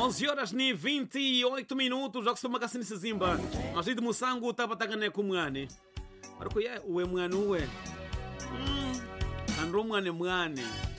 11 horas ni 28 minutos akusoma kasini sizimba azidi musangu tapatangane kumwani ariko ye uwe mwani uwe andro mwane